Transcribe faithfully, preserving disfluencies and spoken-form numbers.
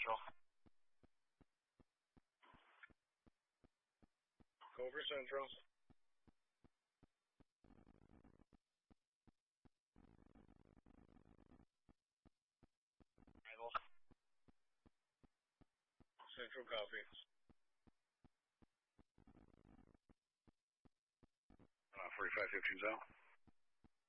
Central. Over Central. Arrival. Central copy. Uh, forty-five fifteen south.